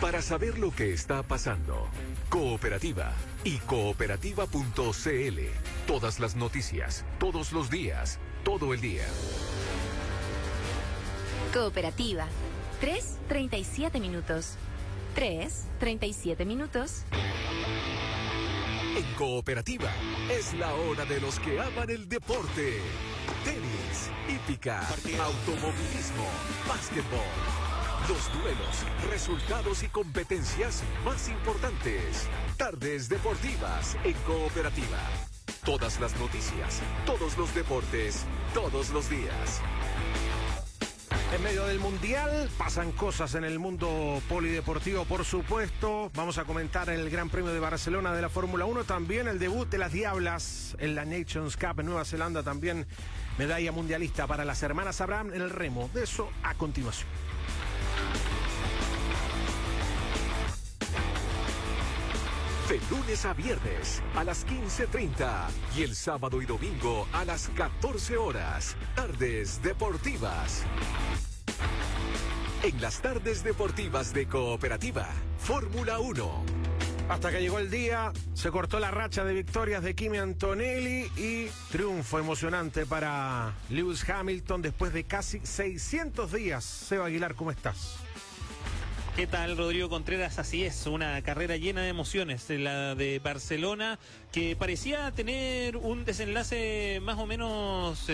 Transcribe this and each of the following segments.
Para saber lo que está pasando, Cooperativa y cooperativa.cl. Todas las noticias, todos los días, todo el día. Cooperativa. 3:37 minutos. 3:37 minutos. En Cooperativa es la hora de los que aman el deporte. Tenis, hípica, automovilismo, básquetbol. Los duelos, resultados y competencias más importantes. Tardes deportivas en Cooperativa. Todas las noticias, todos los deportes, todos los días. En medio del Mundial pasan cosas en el mundo polideportivo, por supuesto. Vamos a comentar el Gran Premio de Barcelona de la Fórmula 1, también el debut de las Diablas en la Nations Cup en Nueva Zelanda, también medalla mundialista para las hermanas Abraham en el remo. De eso a continuación. De lunes a viernes a las 15:30 y el sábado y domingo a las 14 horas. Tardes deportivas. En las tardes deportivas de Cooperativa, Fórmula 1. Hasta que llegó el día, se cortó la racha de victorias de Kimi Antonelli y triunfo emocionante para Lewis Hamilton después de casi 600 días. Seba Aguilar, ¿cómo estás? ¿Qué tal, Rodrigo Contreras? Así es, una carrera llena de emociones, la de Barcelona, que parecía tener un desenlace más o menos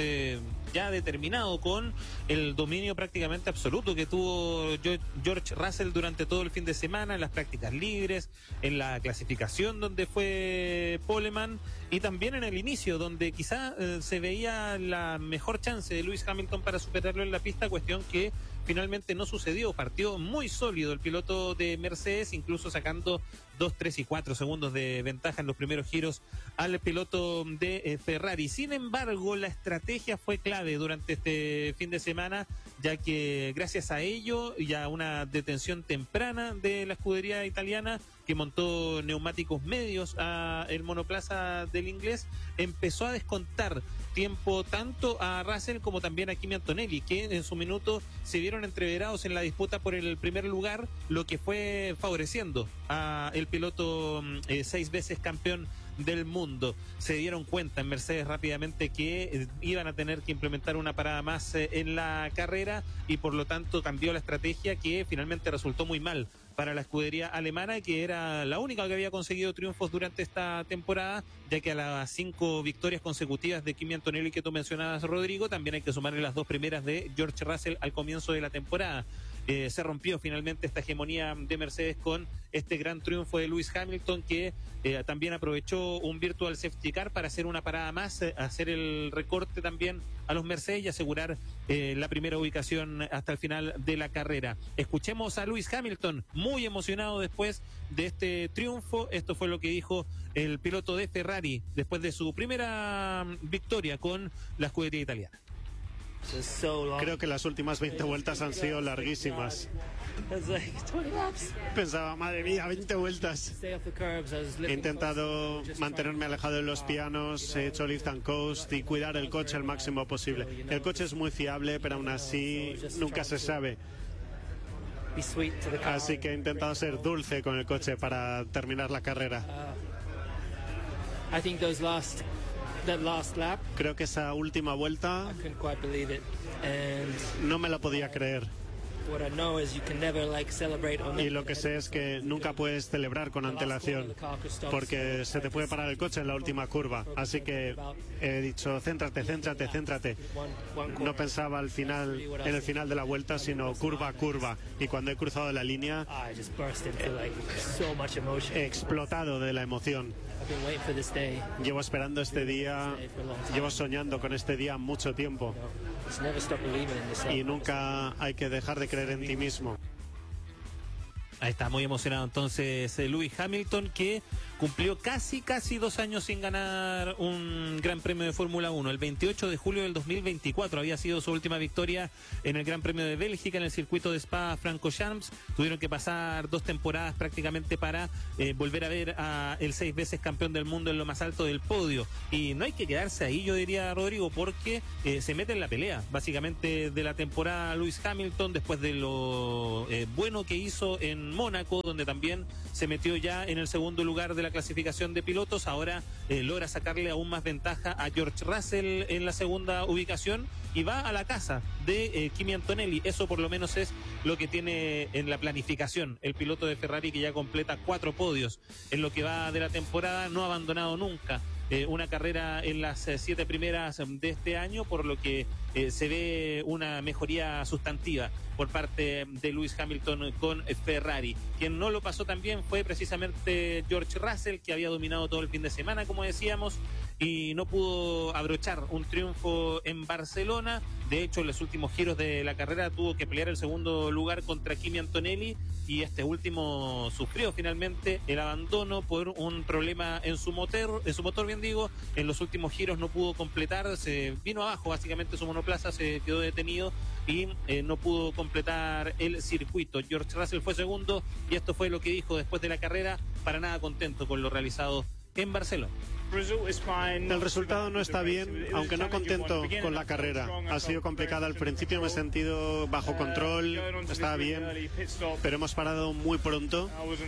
ya determinado, con el dominio prácticamente absoluto que tuvo George Russell durante todo el fin de semana, en las prácticas libres, en la clasificación donde fue poleman, y también en el inicio, donde quizá se veía la mejor chance de Lewis Hamilton para superarlo en la pista, cuestión que finalmente no sucedió. Partió muy sólido el piloto de Mercedes, incluso sacando 2, 3 y 4 segundos de ventaja en los primeros giros al piloto de Ferrari. Sin embargo, la estrategia fue clave durante este fin de semana, ya que gracias a ello y a una detención temprana de la escudería italiana, que montó neumáticos medios a el monoplaza del inglés, empezó a descontar tiempo tanto a Russell como también a Kimi Antonelli, que en su minuto se vieron entreverados en la disputa por el primer lugar, lo que fue favoreciendo a el piloto 6 veces campeón del mundo. Se dieron cuenta en Mercedes rápidamente que iban a tener que implementar una parada más en la carrera, y por lo tanto cambió la estrategia, que finalmente resultó muy mal para la escudería alemana, que era la única que había conseguido triunfos durante esta temporada, ya que a las 5 victorias consecutivas de Kimi Antonelli que tú mencionabas, Rodrigo, también hay que sumarle las 2 primeras de George Russell al comienzo de la temporada. Se rompió finalmente esta hegemonía de Mercedes con este gran triunfo de Lewis Hamilton, que también aprovechó un virtual safety car para hacer una parada más, hacer el recorte también a los Mercedes y asegurar la primera ubicación hasta el final de la carrera. Escuchemos a Lewis Hamilton, muy emocionado después de este triunfo. Esto fue lo que dijo el piloto de Ferrari después de su primera victoria con la escudería italiana. Creo que las últimas 20 vueltas han sido larguísimas. Pensaba, madre mía, 20 vueltas. He intentado mantenerme alejado de los pianos, he hecho lift and coast y cuidar el coche al máximo posible. El coche es muy fiable, pero aún así nunca se sabe. Así que he intentado ser dulce con el coche para terminar la carrera. Creo que esa última vuelta no me la podía creer. Y lo que sé es que nunca puedes celebrar con antelación, porque se te puede parar el coche en la última curva. Así que he dicho, céntrate. No pensaba en el final de la vuelta, sino curva a curva. Y cuando he cruzado la línea, he explotado de la emoción. Llevo esperando este día, llevo soñando con este día mucho tiempo. Y nunca hay que dejar de creer en ti mismo. Ahí está, muy emocionado entonces Lewis Hamilton, que cumplió casi 2 años sin ganar un Gran Premio de Fórmula 1. El 28 de julio del 2024 había sido su última victoria en el Gran Premio de Bélgica, en el circuito de Spa-Francorchamps. Tuvieron que pasar 2 temporadas prácticamente para volver a ver a el 6 veces campeón del mundo en lo más alto del podio. Y no hay que quedarse ahí, yo diría, Rodrigo, porque se mete en la pelea, básicamente, de la temporada Lewis Hamilton, después de lo bueno que hizo en con Mónaco, donde también se metió ya en el segundo lugar de la clasificación de pilotos. Ahora logra sacarle aún más ventaja a George Russell en la segunda ubicación y va a la casa de Kimi Antonelli. Eso por lo menos es lo que tiene en la planificación el piloto de Ferrari, que ya completa 4 podios en lo que va de la temporada. No ha abandonado nunca una carrera en las 7 primeras de este año, por lo que se ve una mejoría sustantiva por parte de Lewis Hamilton con Ferrari. Quien no lo pasó también fue precisamente George Russell, que había dominado todo el fin de semana, como decíamos, y no pudo abrochar un triunfo en Barcelona. De hecho, en los últimos giros de la carrera tuvo que pelear el segundo lugar contra Kimi Antonelli, y este último sufrió finalmente el abandono por un problema en su motor, bien digo. En los últimos giros no pudo completar, se vino abajo básicamente su monoplaza, se quedó detenido y no pudo completar el circuito. George Russell fue segundo, y esto fue lo que dijo después de la carrera: para nada contento con lo realizado en Barcelona. El resultado no está bien, aunque no contento con la carrera. Ha sido complicada al principio, me he sentido bajo control, estaba bien, pero hemos parado muy pronto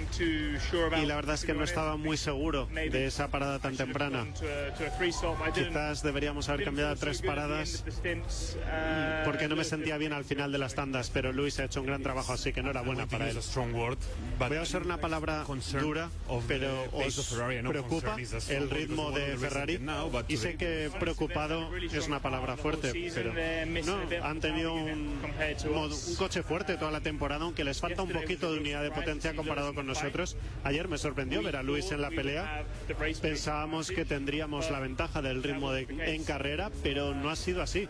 y la verdad es que no estaba muy seguro de esa parada tan temprana. Quizás deberíamos haber cambiado a 3 paradas porque no me sentía bien al final de las tandas, pero Luis ha hecho un gran trabajo, así que enhorabuena para él. Voy a usar una palabra dura, pero ¿os preocupa el ritmo de Ferrari? Y sé que preocupado es una palabra fuerte, pero no, han tenido un coche fuerte toda la temporada, aunque les falta un poquito de unidad de potencia comparado con nosotros. Ayer me sorprendió ver a Luis en la pelea. Pensábamos que tendríamos la ventaja del ritmo en carrera, pero no ha sido así.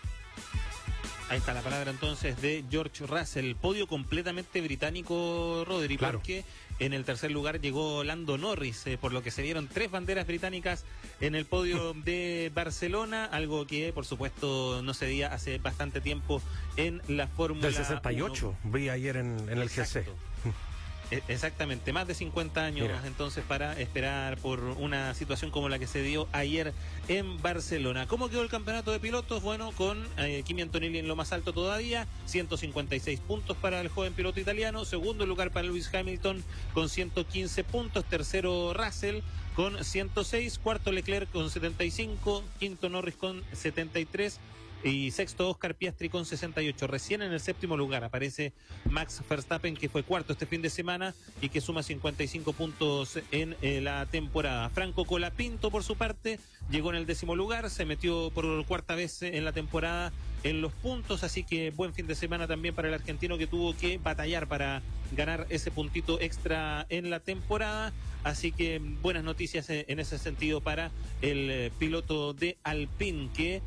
Ahí está la palabra entonces de George Russell. Podio completamente británico, Rodri, claro, porque en el tercer lugar llegó Lando Norris, por lo que se dieron 3 banderas británicas en el podio de Barcelona, algo que por supuesto no se veía hace bastante tiempo en la Fórmula 1. Del 68, vi ayer en el GC. Exactamente, más de 50 años. Mira, entonces, para esperar por una situación como la que se dio ayer en Barcelona. ¿Cómo quedó el campeonato de pilotos? Bueno, con Kimi Antonelli en lo más alto todavía, 156 puntos para el joven piloto italiano. Segundo lugar para Lewis Hamilton con 115 puntos. Tercero Russell con 106. Cuarto Leclerc con 75. Quinto Norris con 73. Y sexto Oscar Piastri con 68. Recién en el séptimo lugar aparece Max Verstappen, que fue cuarto este fin de semana y que suma 55 puntos en la temporada. Franco Colapinto, por su parte, llegó en el 10º lugar, se metió por 4ª vez en la temporada en los puntos, así que buen fin de semana también para el argentino, que tuvo que batallar para ganar ese puntito extra en la temporada. Así que buenas noticias en ese sentido para el piloto de Alpine, que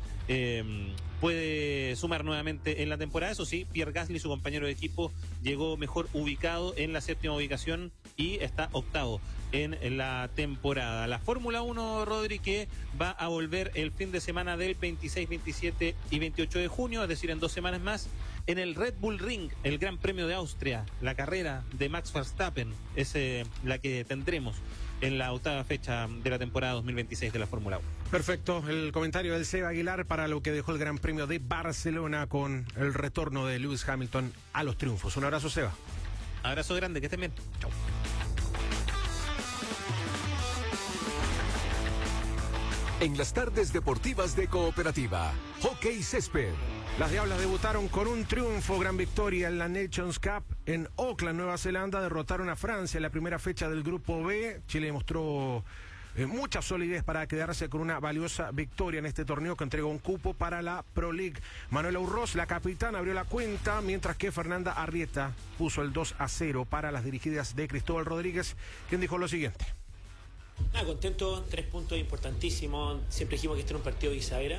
puede sumar nuevamente en la temporada. Eso sí, Pierre Gasly, su compañero de equipo, llegó mejor ubicado en la 7ª ubicación y está octavo en la temporada. La Fórmula 1, Rodri, que va a volver el fin de semana del 26, 27 y 28 de junio, es decir, en 2 semanas más, en el Red Bull Ring, el Gran Premio de Austria. La carrera de Max Verstappen es la que tendremos en la 8ª fecha de la temporada 2026 de la Fórmula 1. Perfecto, el comentario del Seba Aguilar para lo que dejó el Gran Premio de Barcelona con el retorno de Lewis Hamilton a los triunfos. Un abrazo, Seba. Abrazo grande, que estén bien. Chau. En las tardes deportivas de Cooperativa, Hockey Césped. Las Diablas debutaron con un triunfo, gran victoria en la Nations Cup en Auckland, Nueva Zelanda. Derrotaron a Francia en la primera fecha del Grupo B. Chile mostró mucha solidez para quedarse con una valiosa victoria en este torneo que entregó un cupo para la Pro League. Manuela Urroz, la capitana, abrió la cuenta, mientras que Fernanda Arrieta puso el 2-0 para las dirigidas de Cristóbal Rodríguez, quien dijo lo siguiente. Contento, 3 puntos importantísimos. Siempre dijimos que este era un partido de bisagra.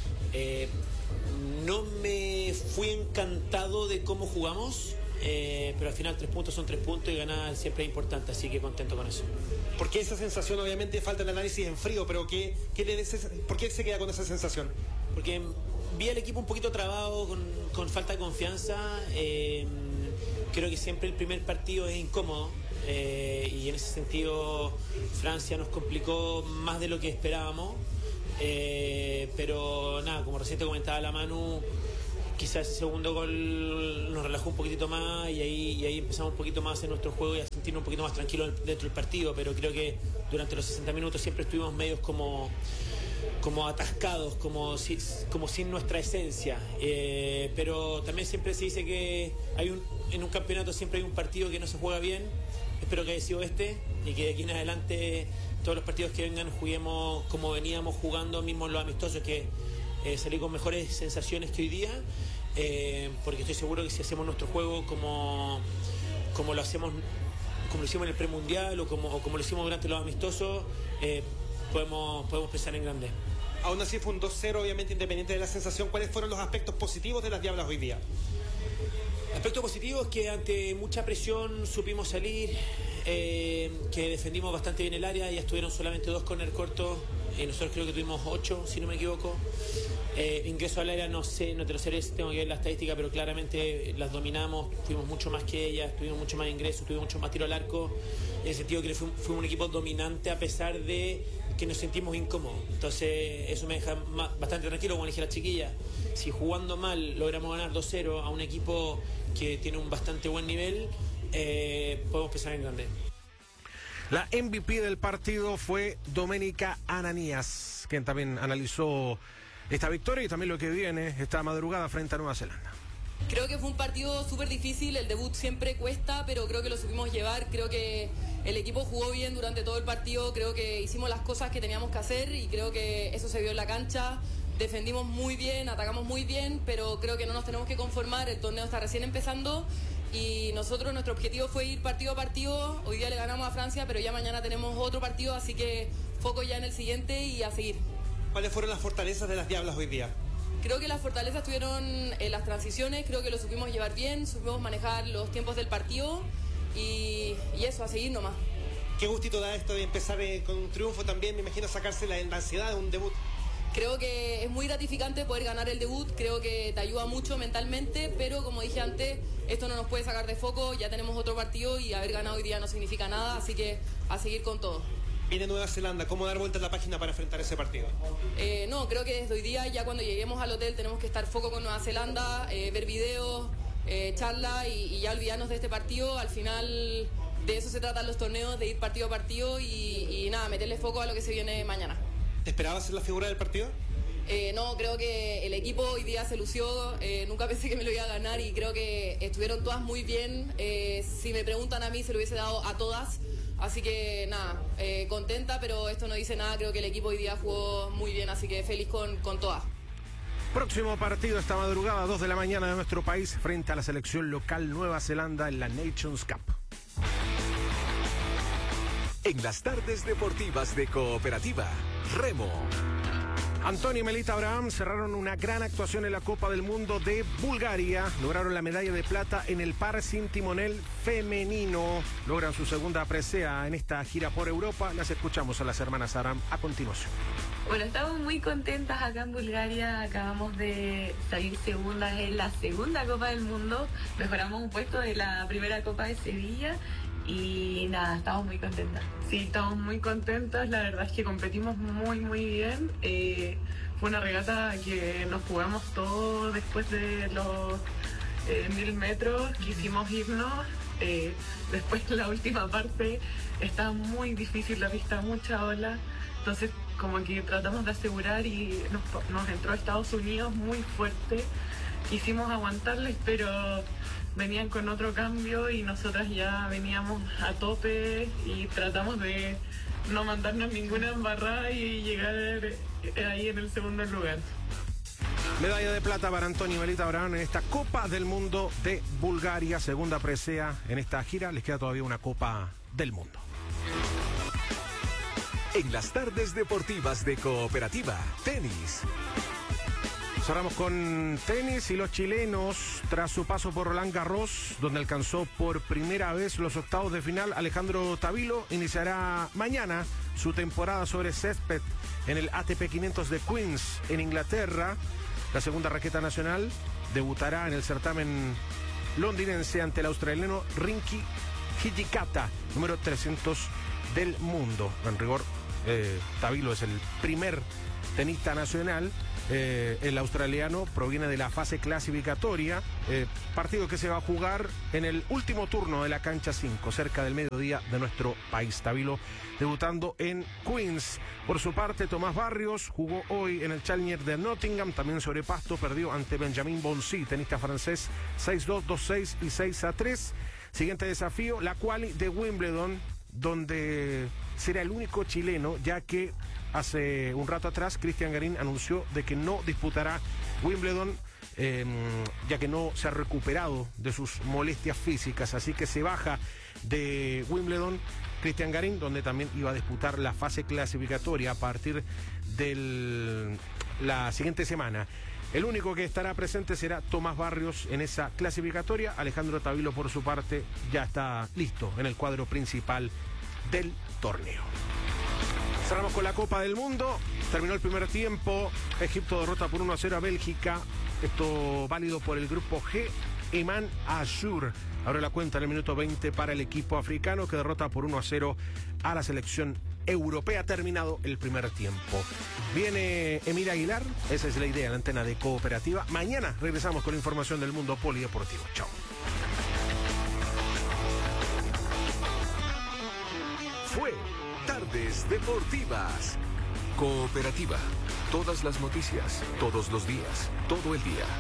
No me fui encantado de cómo jugamos, pero al final 3 puntos son 3 puntos y ganar siempre es importante, así que contento con eso. ¿Por qué esa sensación? Obviamente falta el análisis en frío, pero ¿por qué se queda con esa sensación? Porque vi al equipo un poquito trabado, con falta de confianza. Creo que siempre el primer partido es incómodo. Y en ese sentido Francia nos complicó más de lo que esperábamos, pero nada, como recién te comentaba la Manu, quizás ese segundo gol nos relajó un poquitito más y ahí empezamos un poquito más en nuestro juego y a sentirnos un poquito más tranquilos dentro del partido, pero creo que durante los 60 minutos siempre estuvimos medios como atascados, como sin nuestra esencia, pero también siempre se dice que en un campeonato siempre hay un partido que no se juega bien. Espero que haya sido este y que de aquí en adelante todos los partidos que vengan juguemos como veníamos jugando mismo en los amistosos, que salí con mejores sensaciones que hoy día, porque estoy seguro que si hacemos nuestro juego como lo hacemos, como lo hicimos en el premundial o como lo hicimos durante los amistosos, podemos pensar en grande. Aún así fue un 2-0, obviamente independiente de la sensación. ¿Cuáles fueron los aspectos positivos de las Diablas hoy día? Aspecto positivo es que ante mucha presión supimos salir, que defendimos bastante bien el área, ya estuvieron solamente 2 corner cortos, nosotros creo que tuvimos 8, si no me equivoco. Ingreso al área no sé, no te lo sé, tengo que ver la estadística, pero claramente las dominamos, fuimos mucho más que ellas, tuvimos mucho más ingresos, tuvimos mucho más tiro al arco, en el sentido que fuimos un equipo dominante a pesar de que nos sentimos incómodos. Entonces eso me deja bastante tranquilo, como dije a la chiquilla. Si jugando mal logramos ganar 2-0 a un equipo que tiene un bastante buen nivel, podemos pensar en grande. La MVP del partido fue Doménica Ananías, quien también analizó esta victoria y también lo que viene esta madrugada frente a Nueva Zelanda. Creo que fue un partido súper difícil, el debut siempre cuesta, pero creo que lo supimos llevar, creo que el equipo jugó bien durante todo el partido, creo que hicimos las cosas que teníamos que hacer y creo que eso se vio en la cancha. Defendimos muy bien, atacamos muy bien, pero creo que no nos tenemos que conformar, el torneo está recién empezando y nosotros, nuestro objetivo fue ir partido a partido. Hoy día le ganamos a Francia, pero ya mañana tenemos otro partido, así que foco ya en el siguiente y a seguir. ¿Cuáles fueron las fortalezas de las Diablas hoy día? Creo que las fortalezas estuvieron en las transiciones, creo que lo supimos llevar bien, supimos manejar los tiempos del partido y eso, a seguir nomás. Qué gustito da esto de empezar con un triunfo también, me imagino sacarse la ansiedad de un debut. Creo que es muy gratificante poder ganar el debut, creo que te ayuda mucho mentalmente, pero como dije antes, esto no nos puede sacar de foco, ya tenemos otro partido y haber ganado hoy día no significa nada, así que a seguir con todo. Viene Nueva Zelanda, ¿cómo dar vuelta a la página para enfrentar ese partido? No, creo que desde hoy día, ya cuando lleguemos al hotel, tenemos que estar foco con Nueva Zelanda, ver videos, charla y ya olvidarnos de este partido. Al final de eso se tratan los torneos, de ir partido a partido y nada, meterle foco a lo que se viene mañana. ¿Te esperabas ser la figura del partido? No, creo que el equipo hoy día se lució, nunca pensé que me lo iba a ganar y creo que estuvieron todas muy bien. Si me preguntan a mí, se lo hubiese dado a todas. Así que nada, contenta, pero esto no dice nada. Creo que el equipo hoy día jugó muy bien, así que feliz con todas. Próximo partido esta madrugada, 2 de la mañana de nuestro país, frente a la selección local Nueva Zelanda en la Nations Cup. En las tardes deportivas de Cooperativa, Remo. Antonio y Melita Abraham cerraron una gran actuación en la Copa del Mundo de Bulgaria. Lograron la medalla de plata en el par sin timonel femenino. Logran su segunda presea en esta gira por Europa. Las escuchamos a las hermanas Abraham a continuación. Bueno, estamos muy contentas acá en Bulgaria. Acabamos de salir segundas en la segunda Copa del Mundo. Mejoramos un puesto de la primera Copa de Sevilla. Y nada, estamos muy contentas. Sí, estamos muy contentas. La verdad es que competimos muy, muy bien. Fue una regata que nos jugamos todo después de los 1000 metros. Quisimos irnos. Después la última parte está muy difícil la pista, mucha ola. Entonces como que tratamos de asegurar y nos entró Estados Unidos muy fuerte. Quisimos aguantarles, pero venían con otro cambio y nosotras ya veníamos a tope y tratamos de no mandarnos ninguna embarrada y llegar ahí en el segundo lugar. Medalla de plata para Antonio y Melita Abraham en esta Copa del Mundo de Bulgaria, segunda presea en esta gira. Les queda todavía una Copa del Mundo. En las tardes deportivas de Cooperativa, tenis. Cerramos con tenis y los chilenos, tras su paso por Roland Garros, donde alcanzó por primera vez los octavos de final, Alejandro Tavilo iniciará mañana su temporada sobre césped en el ATP 500 de Queens, en Inglaterra. La segunda raqueta nacional debutará en el certamen londinense ante el australiano Rinky Hijikata, número 300 del mundo. En rigor, Tavilo es el primer tenista nacional el australiano proviene de la fase clasificatoria, partido que se va a jugar en el último turno de la cancha 5, cerca del mediodía de nuestro país. Tabilo debutando en Queens. Por su parte, Tomás Barrios jugó hoy en el Challenger de Nottingham, también sobre pasto, perdió ante Benjamin Bonzi, tenista francés, 6-2, 2-6 y 6-3. Siguiente desafío, la quali de Wimbledon, donde será el único chileno, ya que hace un rato atrás Cristian Garín anunció de que no disputará Wimbledon, ya que no se ha recuperado de sus molestias físicas, así que se baja de Wimbledon Cristian Garín, donde también iba a disputar la fase clasificatoria a partir de la siguiente semana. El único que estará presente será Tomás Barrios en esa clasificatoria. Alejandro Tabilo, por su parte, ya está listo en el cuadro principal del torneo. Cerramos con la Copa del Mundo. Terminó el primer tiempo. Egipto derrota por 1-0 a Bélgica. Esto válido por el grupo G. Eman Ashur abre la cuenta en el minuto 20 para el equipo africano, que derrota por 1-0 a la selección europea. Terminado el primer tiempo. Viene Emir Aguilar. Esa es la idea, la antena de Cooperativa. Mañana regresamos con información del mundo polideportivo. Chao. Fue Tardes Deportivas. Cooperativa. Todas las noticias, todos los días, todo el día.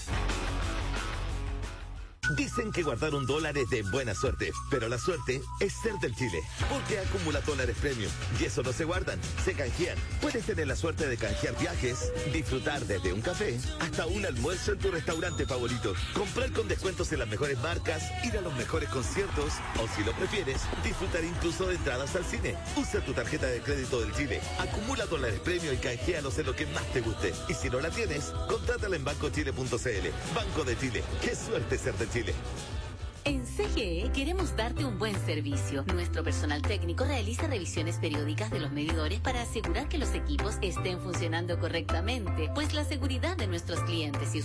Dicen que guardar un dólar es de buena suerte, pero la suerte es ser del Chile, porque acumula dólares premium y eso no se guardan, se canjean. Puedes tener la suerte de canjear viajes, disfrutar desde un café hasta un almuerzo en tu restaurante favorito, comprar con descuentos en las mejores marcas, ir a los mejores conciertos o, si lo prefieres, disfrutar incluso de entradas al cine. Usa tu tarjeta de crédito del Chile, acumula dólares premium y canjealos en lo que más te guste. Y si no la tienes, contrátala en bancochile.cl. Banco de Chile, qué suerte ser de Chile. En CGE queremos darte un buen servicio. Nuestro personal técnico realiza revisiones periódicas de los medidores para asegurar que los equipos estén funcionando correctamente, pues la seguridad de nuestros clientes y